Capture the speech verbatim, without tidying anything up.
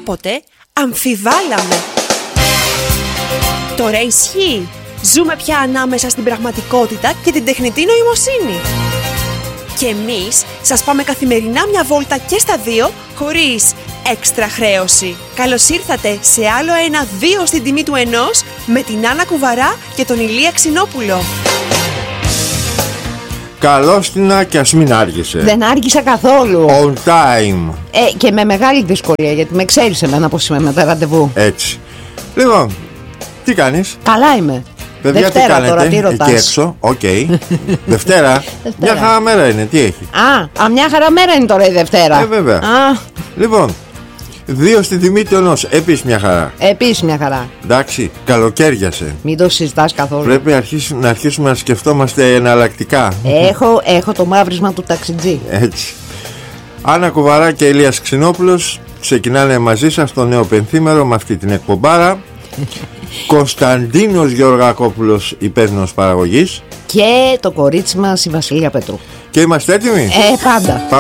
κάποτε αμφιβάλαμε. Τώρα ισχύει. Ζούμε πια ανάμεσα στην πραγματικότητα και την τεχνητή νοημοσύνη. Και εμείς σας πάμε καθημερινά μια βόλτα και στα δύο, χωρίς έξτρα χρέωση. Καλώς ήρθατε σε άλλο ένα δύο στην τιμή του ενός, με την Άννα Κουβαρά και τον Ηλία Ξινόπουλο. Καλώς την, και ας μην άργησε. Δεν άργησα καθόλου. On time. Ε, και με μεγάλη δυσκολία, γιατί με ξέρεις εμένα πως είμαι με τα ραντεβού. Έτσι. Λοιπόν, τι κάνεις? Καλά είμαι. Παιδιά, Δευτέρα, τι κάνετε τώρα, τι ρωτάς? εκεί έξω? Οκ. Okay. Δευτέρα. Δευτέρα. Μια χαρά μέρα είναι, τι έχει? Α, α, μια χαρά μέρα είναι τώρα η Δευτέρα. Ε, βέβαια. Α, Λοιπόν, δύο στην τιμή του ενός. Επίσης μια χαρά. επίσης μια χαρά. Εντάξει, καλοκαίριασε. Μην το συζητάς καθόλου. Πρέπει να αρχίσουμε, να αρχίσουμε να σκεφτόμαστε εναλλακτικά. Έχω, έχω το μαύρισμα του ταξιτζή. Έτσι. Άννα Κουβαρά και Ηλίας Ξινόπουλος ξεκινάνε μαζί σας το νέο πενθήμερο με αυτή την εκπομπάρα. Κωνσταντίνος Γεωργακόπουλος, υπεύθυνος παραγωγής. Και το κορίτσι μας η Βασιλεία Πετρού. Και είμαστε έτοιμοι? Ε, πάντα.